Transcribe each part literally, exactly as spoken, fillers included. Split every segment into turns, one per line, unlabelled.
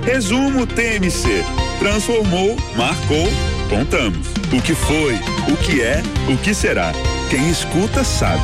Resumo T M C. Transformou, marcou, contamos. O que foi, o que é, o que será. Quem escuta sabe.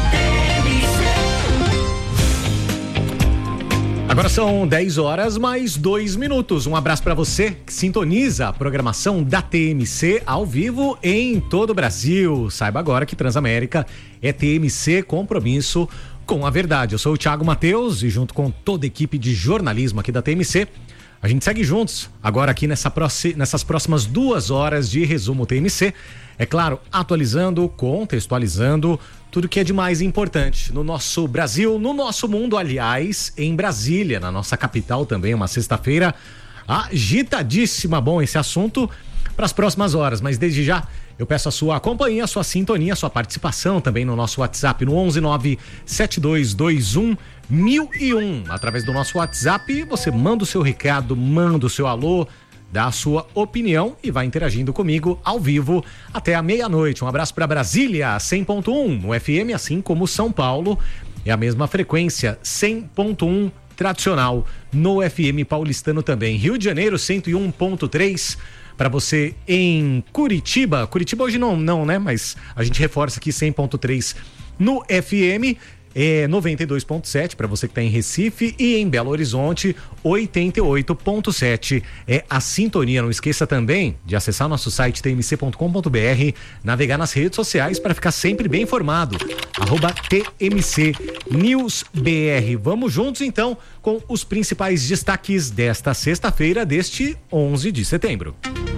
Agora são dez horas mais dois minutos. Um abraço para você que sintoniza a programação da T M C ao vivo em todo o Brasil. Saiba agora que Transamérica é T M C, compromisso com a verdade. Eu sou o Thiago Mateus e junto com toda a equipe de jornalismo aqui da T M C, a gente segue juntos agora aqui nessa próxima, nessas próximas duas horas de resumo T M C. É claro, atualizando, contextualizando tudo que é de mais importante no nosso Brasil, no nosso mundo, aliás, em Brasília, na nossa capital também, uma sexta-feira agitadíssima. Bom, esse assunto para as próximas horas, mas desde já eu peço a sua companhia, a sua sintonia, a sua participação também no nosso WhatsApp no onze nove sete dois dois um mil e um. Através do nosso WhatsApp, você manda o seu recado, manda o seu alô, dá a sua opinião e vai interagindo comigo ao vivo até a meia-noite. Um abraço para Brasília, cem ponto um no F M, assim como São Paulo, é a mesma frequência, cem ponto um tradicional no F M paulistano também. Rio de Janeiro, cento e um ponto três. Para você em Curitiba, Curitiba hoje não, não, né? Mas a gente reforça aqui cem ponto três no F M, é noventa e dois ponto sete para você que está em Recife e em Belo Horizonte, oitenta e oito ponto sete é a sintonia. Não esqueça também de acessar nosso site t m c ponto com ponto b r, navegar nas redes sociais para ficar sempre bem informado, arroba T M C News B R. Vamos juntos então com os principais destaques desta sexta-feira, deste onze de setembro.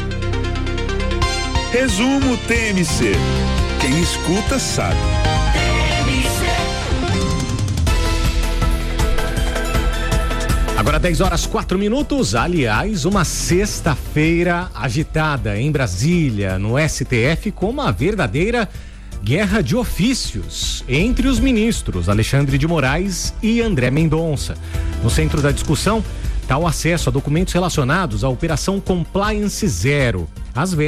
Resumo T M C. Quem escuta sabe.
Agora dez horas quatro minutos, aliás, uma sexta-feira agitada em Brasília, no S T F, com uma verdadeira guerra de ofícios entre os ministros Alexandre de Moraes e André Mendonça. No centro da discussão está o acesso a documentos relacionados à Operação Compliance Zero, às